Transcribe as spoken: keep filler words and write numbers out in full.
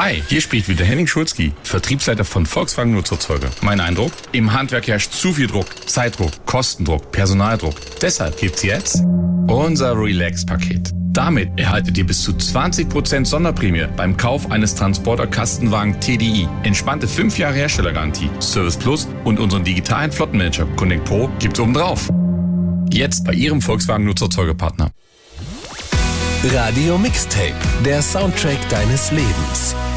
Hi, hier spricht wieder Henning Schulzki, Vertriebsleiter von Volkswagen Nutzerzeuge. Mein Eindruck? Im Handwerk herrscht zu viel Druck, Zeitdruck, Kostendruck, Personaldruck. Deshalb gibt's jetzt unser Relax-Paket. Damit erhaltet ihr bis zu zwanzig Prozent Sonderprämie beim Kauf eines Transporter-Kastenwagen T D I. Entspannte fünf Jahre Herstellergarantie, Service Plus und unseren digitalen Flottenmanager Connect Pro gibt's obendrauf. Jetzt bei Ihrem Volkswagen Nutzerzeugepartner. Radio Mixtape, der Soundtrack deines Lebens.